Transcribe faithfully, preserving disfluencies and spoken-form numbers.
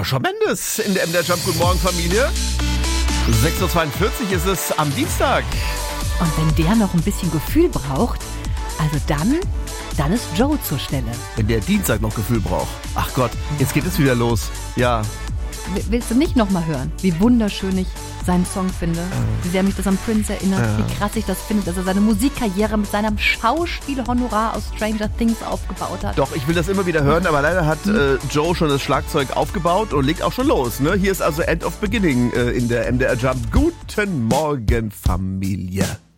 Ja, Shawn Mendes in der M D R Jump. Guten Morgen, Familie. sechs Uhr zweiundvierzig ist es am Dienstag. Und wenn der noch ein bisschen Gefühl braucht, also dann, dann ist Joe zur Stelle. Wenn der Dienstag noch Gefühl braucht. Ach Gott, jetzt geht es wieder los. Ja. Willst du nicht nochmal hören, wie wunderschön ich seinen Song finde? Wie sehr mich das an Prince erinnert, Ja. wie krass ich das finde, dass er seine Musikkarriere mit seinem Schauspielhonorar aus Stranger Things aufgebaut hat. Doch, ich will das immer wieder hören, aber leider hat äh, Joe schon das Schlagzeug aufgebaut und legt auch schon los. Ne? Hier ist also End of Beginning äh, in der M D R Jump. Guten Morgen, Familie.